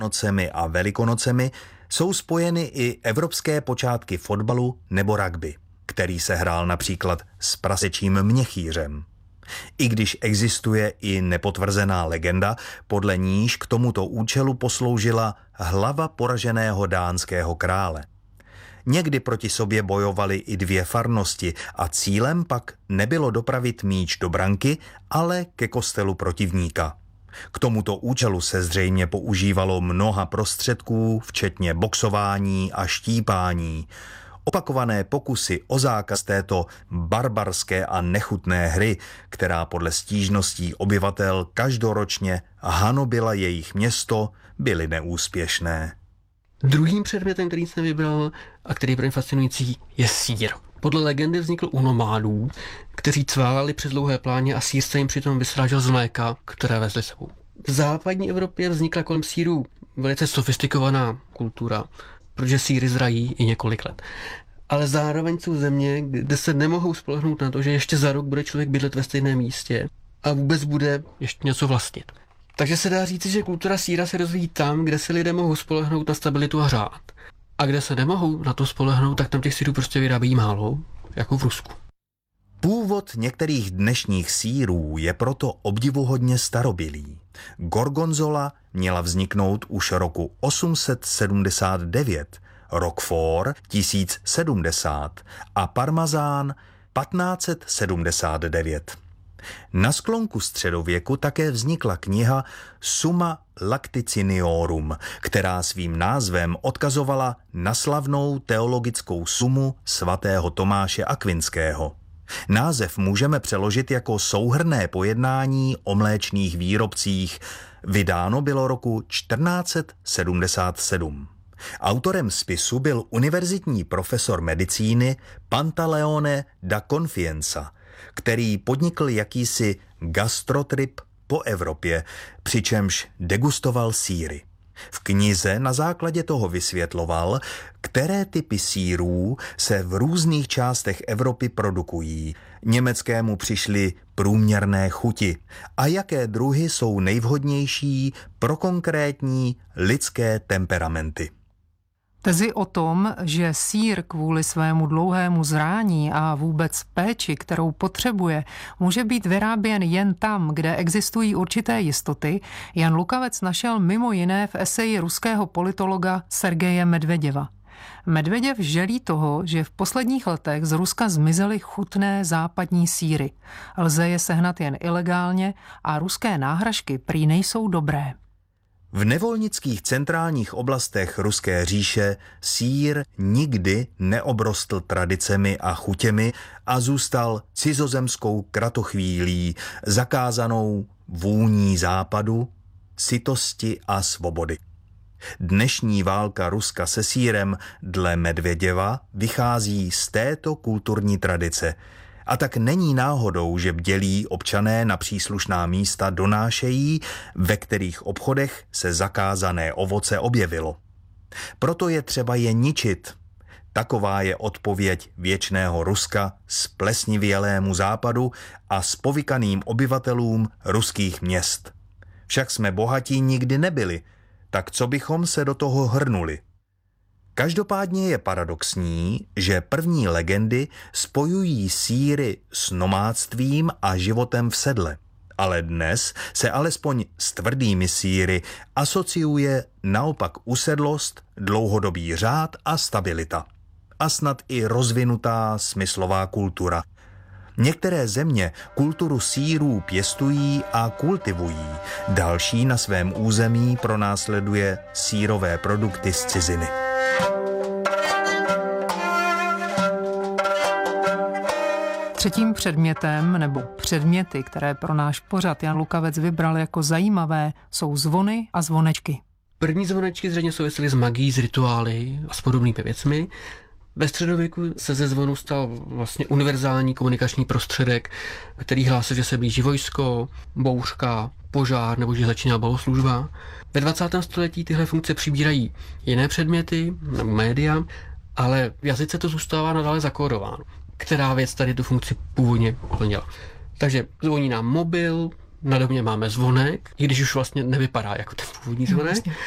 Nocemi a Velikonocemi jsou spojeny i evropské počátky fotbalu nebo rugby, který se hrál například s prasečím měchýřem. I když existuje i nepotvrzená legenda, podle níž k tomuto účelu posloužila hlava poraženého dánského krále. Někdy proti sobě bojovaly i dvě farnosti a cílem pak nebylo dopravit míč do branky, ale ke kostelu protivníka. K tomuto účelu se zřejmě používalo mnoha prostředků, včetně boxování a štípání. Opakované pokusy o zákaz této barbarské a nechutné hry, která podle stížností obyvatel každoročně hanobila jejich město, byly neúspěšné. Druhým předmětem, který jsem vybral a který je pro mě fascinující, je sýr. Podle legendy vznikl u nomádů, kteří cválali přes dlouhé pláně a sýr se jim přitom vysrážel z mléka, které vezli sebou. V západní Evropě vznikla kolem sýrů velice sofistikovaná kultura, protože sýry zrají i několik let. Ale zároveň jsou země, kde se nemohou spolehnout na to, že ještě za rok bude člověk bydlet ve stejném místě a vůbec bude ještě něco vlastnit. Takže se dá říct, že kultura sýra se rozvíjí tam, kde se lidé mohou spolehnout na stabilitu a řád. A kde se nemohou na to spolehnout, tak tam těch sýrů prostě vyrábí málo, jako v Rusku. Původ některých dnešních sýrů je proto obdivuhodně starobylý. Gorgonzola měla vzniknout už roku 879, Roquefort 1070 a Parmazán 1579. Na sklonku středověku také vznikla kniha Summa Lacticiniorum, která svým názvem odkazovala na slavnou teologickou sumu svatého Tomáše Akvinského. Název můžeme přeložit jako souhrnné pojednání o mléčných výrobcích. Vydáno bylo roku 1477. Autorem spisu byl univerzitní profesor medicíny Pantaleone da Confienza, který podnikl jakýsi gastrotrip po Evropě, přičemž degustoval sýry. V knize na základě toho vysvětloval, které typy sýrů se v různých částech Evropy produkují. Německému přišly průměrné chuti a jaké druhy jsou nejvhodnější pro konkrétní lidské temperamenty. Tezi o tom, že sýr kvůli svému dlouhému zrání a vůbec péči, kterou potřebuje, může být vyráběn jen tam, kde existují určité jistoty, Jan Lukavec našel mimo jiné v eseji ruského politologa Sergeje Medveděva. Medveděv želí toho, že v posledních letech z Ruska zmizely chutné západní sýry. Lze je sehnat jen ilegálně a ruské náhražky prý nejsou dobré. V nevolnických centrálních oblastech Ruské říše sýr nikdy neobrostl tradicemi a chutěmi a zůstal cizozemskou kratochvílí, zakázanou vůní západu, sytosti a svobody. Dnešní válka Ruska se sýrem dle Medveděva vychází z této kulturní tradice. A tak není náhodou, že bdělí občané na příslušná místa donášejí, ve kterých obchodech se zakázané ovoce objevilo. Proto je třeba je ničit. Taková je odpověď věčného Ruska splesnivělému západu a spovykaným obyvatelům ruských měst. Však jsme bohatí nikdy nebyli, tak co bychom se do toho hrnuli? Každopádně je paradoxní, že první legendy spojují sýry s nomádstvím a životem v sedle, ale dnes se alespoň s tvrdými sýry asociuje naopak usedlost, dlouhodobý řád a stabilita. A snad i rozvinutá smyslová kultura. Některé země kulturu sýrů pěstují a kultivují, další na svém území pronásleduje sýrové produkty z ciziny. Třetím předmětem nebo předměty, které pro náš pořad Jan Lukavec vybral jako zajímavé, jsou zvony a zvonečky. První zvonečky zřejmě souvisely s magií, s rituály a s podobnými věcmi. Ve středověku se ze zvonu stal vlastně univerzální komunikační prostředek, který hlásil, že se blíží vojsko, bouřka, požár nebo že začíná bohoslužba. Ve 20. století tyhle funkce přibírají jiné předměty nebo média, ale v jazyce to zůstává nadále zakódováno. Která věc tady tu funkci původně plnila. Takže zvoní nám mobil, na domě máme zvonek, i když už vlastně nevypadá jako ten původní zvonek.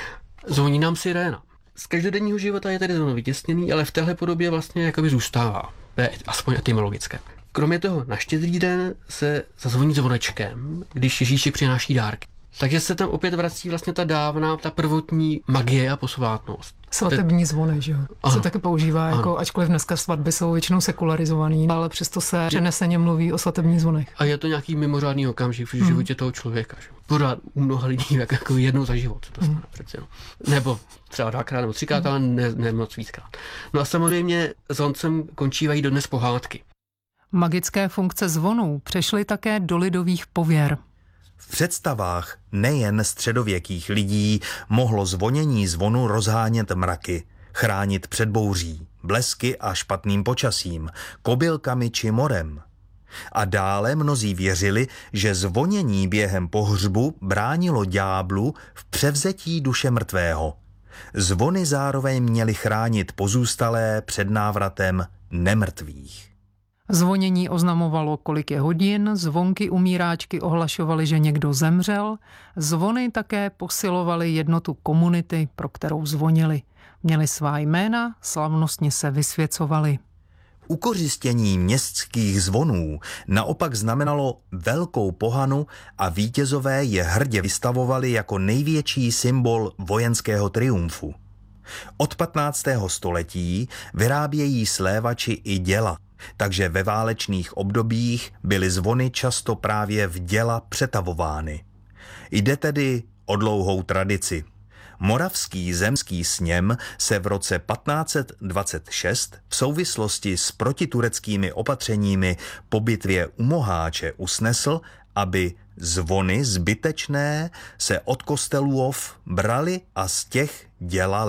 Zvoní nám siréna. Z každodenního života je tedy zvono vytěsněný, ale v téhle podobě vlastně jakoby zůstává. To je aspoň etymologické. Kromě toho na Štědrý den se zazvoní zvonečkem, když Ježíšek přináší dárky. Takže se tam opět vrací vlastně ta dávná, ta prvotní magie a posvátnost. Svatební zvony, že jo? Se taky používá, jako, ačkoliv dneska svatby jsou většinou sekularizovaný, ale přesto se přeneseně mluví o svatebních zvonech. A je to nějaký mimořádný okamžik v životě toho člověka. Že? Pořád u mnoha lidí jako jednou za život. To přece, no. Nebo třeba 2krát nebo 3krát, ale ne moc víckrát. No a samozřejmě zvoncem končívají dodnes pohádky. Magické funkce zvonů přešly také do lidových pověr. V představách nejen středověkých lidí mohlo zvonění zvonu rozhánět mraky, chránit před bouří, blesky a špatným počasím, kobylkami či morem. A dále mnozí věřili, že zvonění během pohřbu bránilo ďáblu v převzetí duše mrtvého. Zvony zároveň měly chránit pozůstalé před návratem nemrtvých. Zvonění oznamovalo, kolik je hodin, zvonky umíráčky ohlašovaly, že někdo zemřel, zvony také posilovaly jednotu komunity, pro kterou zvonili. Měli svá jména, slavnostně se vysvěcovaly. Ukořistění městských zvonů naopak znamenalo velkou pohanu a vítězové je hrdě vystavovali jako největší symbol vojenského triumfu. Od 15. století vyrábějí slévači i děla, takže ve válečných obdobích byly zvony často právě v děla přetavovány. Jde tedy o dlouhou tradici. Moravský zemský sněm se v roce 1526 v souvislosti s protitureckými opatřeními po bitvě u Moháče usnesl, aby zvony zbytečné se od kostelů braly a z těch dělali.